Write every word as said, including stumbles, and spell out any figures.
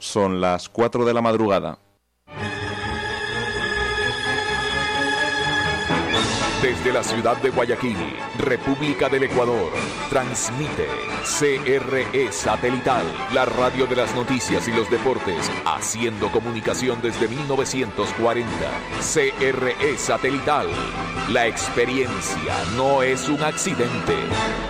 Son las cuatro de la madrugada. Desde la ciudad de Guayaquil, República del Ecuador, transmite C R E Satelital, la radio de las noticias y los deportes, haciendo comunicación desde mil novecientos cuarenta. C R E Satelital, la experiencia no es un accidente.